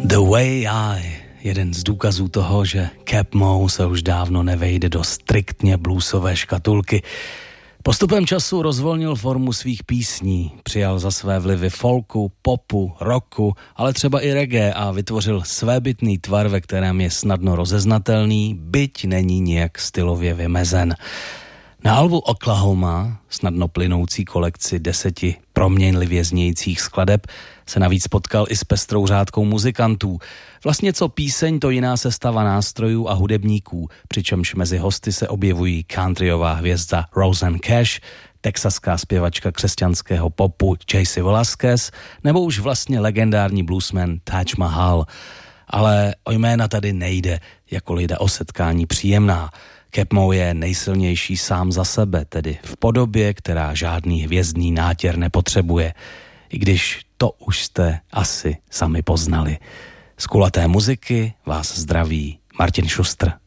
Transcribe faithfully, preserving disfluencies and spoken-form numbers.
The Way I, jeden z důkazů toho, že Cap Moe se už dávno nevejde do striktně bluesové škatulky. Postupem času rozvolnil formu svých písní, přijal za své vlivy folku, popu, rocku, ale třeba i reggae a vytvořil svébytný tvar, ve kterém je snadno rozeznatelný, byť není nijak stylově vymezen. Na albu Oklahoma, snadno plynoucí kolekci deseti proměnlivě znějících skladeb, se navíc potkal i s pestrou řádkou muzikantů. Vlastně co píseň, to jiná sestava nástrojů a hudebníků, přičemž mezi hosty se objevují countryová hvězda Rosanne Cash, texaská zpěvačka křesťanského popu J C Velasquez nebo už vlastně legendární bluesman Taj Mahal. Ale o jména tady nejde, jakkoliv jde o setkání příjemná. Cap Moe je nejsilnější sám za sebe, tedy v podobě, která žádný hvězdný nátěr nepotřebuje. I když to už jste asi sami poznali. Z kulaté muziky vás zdraví Martin Šustr.